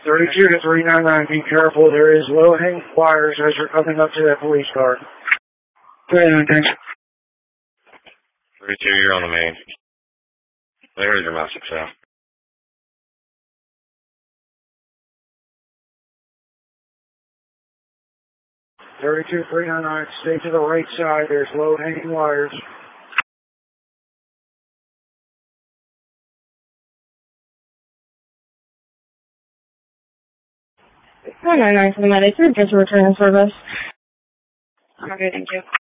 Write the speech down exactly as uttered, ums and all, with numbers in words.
thirty-two to three ninety-nine, be careful. There is low-hanging wires as you're coming up to that police car. three ninety-nine, thanks. thirty-two, you're on the main. There's your message, sir. thirty-two, three ninety-nine, stay to the right side. There's low-hanging wires. nine nine nine, seven nine eight three, just returning service. Okay, thank you.